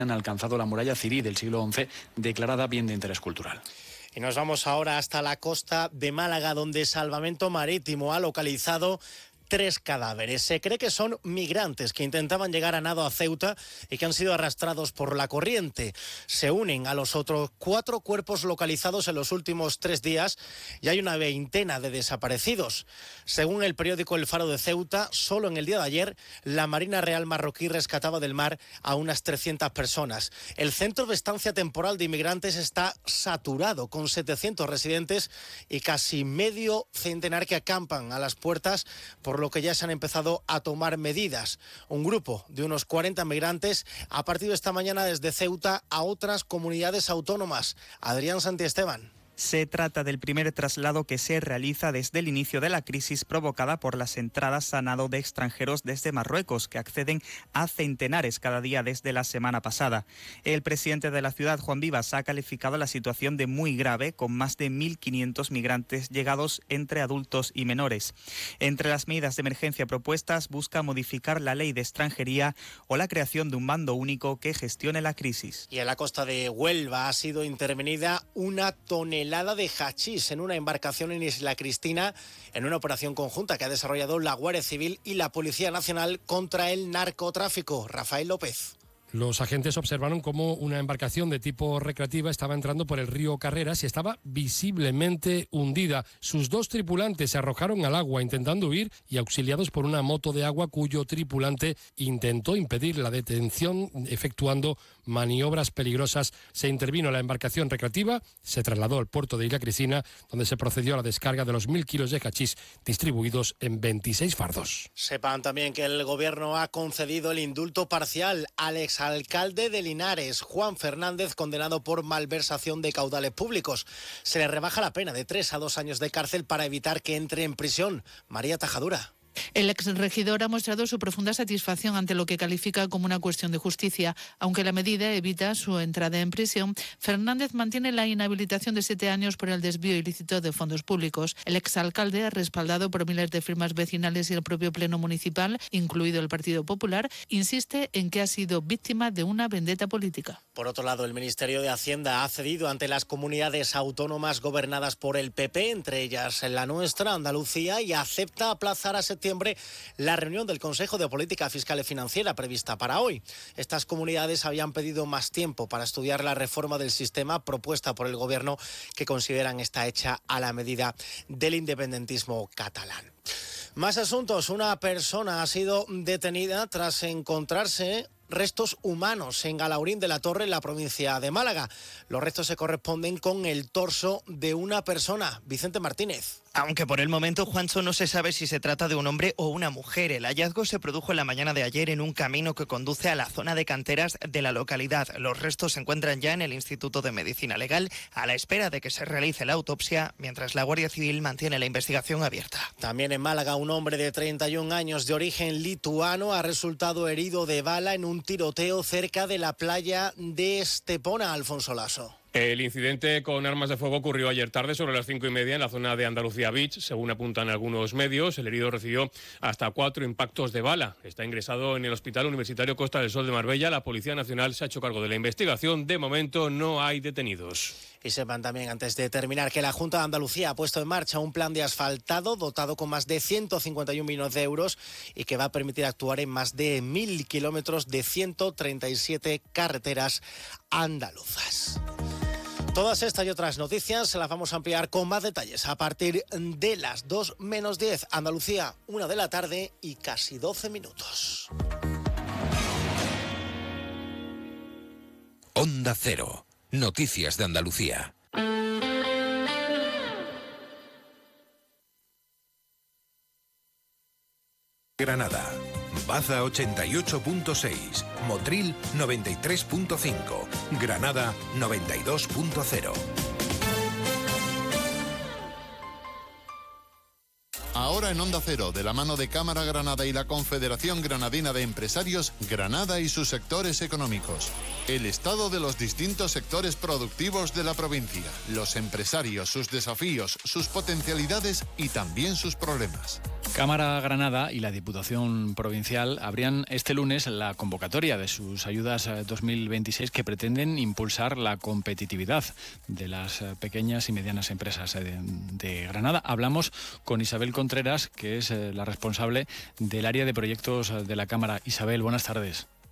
han alcanzado la muralla cirí del siglo XI, declarada bien de interés cultural. Y nos vamos ahora hasta la costa de Málaga, donde Salvamento Marítimo ha localizado 3 cadáveres. Se cree que son migrantes que intentaban llegar a nado a Ceuta y que han sido arrastrados por la corriente. Se unen a los otros 4 cuerpos localizados en los últimos 3 días y hay una veintena de desaparecidos. Según el periódico El Faro de Ceuta, solo en el día de ayer la Marina Real marroquí rescataba del mar a unas 300 personas. El centro de estancia temporal de inmigrantes está saturado con 700 residentes y casi medio centenar que acampan a las puertas, por lo que ya se han empezado a tomar medidas. Un grupo de unos 40 migrantes ha partido esta mañana desde Ceuta a otras comunidades autónomas. Adrián Santiesteban. Se trata del primer traslado que se realiza desde el inicio de la crisis provocada por las entradas a nado de extranjeros desde Marruecos, que acceden a centenares cada día desde la semana pasada. El presidente de la ciudad, Juan Vivas, ha calificado la situación de muy grave, con más de 1.500 migrantes llegados entre adultos y menores. Entre las medidas de emergencia propuestas busca modificar la ley de extranjería o la creación de un mando único que gestione la crisis. Y en la costa de Huelva ha sido intervenida una tonelada de hachís en una embarcación en Isla Cristina en una operación conjunta que ha desarrollado la Guardia Civil y la Policía Nacional contra el narcotráfico. Rafael López. Los agentes observaron cómo una embarcación de tipo recreativa estaba entrando por el río Carreras y estaba visiblemente hundida. Sus 2 tripulantes se arrojaron al agua intentando huir y auxiliados por una moto de agua cuyo tripulante intentó impedir la detención efectuando maniobras peligrosas. Se intervino la embarcación recreativa, se trasladó al puerto de Isla Cristina, donde se procedió a la descarga de los 1.000 kilos de hachís distribuidos en 26 fardos. Sepan también que el gobierno ha concedido el indulto parcial al exalcalde de Linares, Juan Fernández, condenado por malversación de caudales públicos. Se le rebaja la pena de 3 a 2 años de cárcel para evitar que entre en prisión. María Tajadura. El exregidor ha mostrado su profunda satisfacción ante lo que califica como una cuestión de justicia. Aunque la medida evita su entrada en prisión, Fernández mantiene la inhabilitación de 7 años por el desvío ilícito de fondos públicos. El exalcalde, respaldado por miles de firmas vecinales y el propio pleno municipal, incluido el Partido Popular, insiste en que ha sido víctima de una vendetta política. Por otro lado, el Ministerio de Hacienda ha cedido ante las comunidades autónomas gobernadas por el PP, entre ellas la nuestra, Andalucía, y acepta aplazar a septiembre la reunión del Consejo de Política Fiscal y Financiera prevista para hoy. Estas comunidades habían pedido más tiempo para estudiar la reforma del sistema propuesta por el Gobierno, que consideran está hecha a la medida del independentismo catalán. Más asuntos. Una persona ha sido detenida tras encontrarse restos humanos en Galaurín de la Torre, en la provincia de Málaga. Los restos se corresponden con el torso de una persona. Vicente Martínez. Aunque por el momento, Juancho, no se sabe si se trata de un hombre o una mujer. El hallazgo se produjo en la mañana de ayer en un camino que conduce a la zona de canteras de la localidad. Los restos se encuentran ya en el Instituto de Medicina Legal a la espera de que se realice la autopsia, mientras la Guardia Civil mantiene la investigación abierta. También en Málaga, un hombre de 31 años de origen lituano ha resultado herido de bala en un tiroteo cerca de la playa de Estepona, Alfonso Lasso. El incidente con armas de fuego ocurrió ayer tarde sobre las 5:30 en la zona de Andalucía Beach. Según apuntan algunos medios, el herido recibió hasta 4 impactos de bala. Está ingresado en el Hospital Universitario Costa del Sol de Marbella. La Policía Nacional se ha hecho cargo de la investigación. De momento no hay detenidos. Y sepan también, antes de terminar, que la Junta de Andalucía ha puesto en marcha un plan de asfaltado dotado con más de 151 millones de euros y que va a permitir actuar en más de 1.000 kilómetros de 137 carreteras andaluzas. Todas estas y otras noticias se las vamos a ampliar con más detalles a partir de las 2 menos 10. Andalucía, 1 de la tarde y casi 12 minutos. Onda Cero. Noticias de Andalucía. Granada. Baza 88.6, Motril 93.5, Granada 92.0. Ahora en Onda Cero, de la mano de Cámara Granada y la Confederación Granadina de Empresarios, Granada y sus sectores económicos. El estado de los distintos sectores productivos de la provincia, los empresarios, sus desafíos, sus potencialidades y también sus problemas. Cámara Granada y la Diputación Provincial abrían este lunes la convocatoria de sus ayudas 2026 que pretenden impulsar la competitividad de las pequeñas y medianas empresas de Granada. Hablamos con Isabel Contreras, que es la responsable del área de proyectos de la Cámara. Isabel, buenas tardes.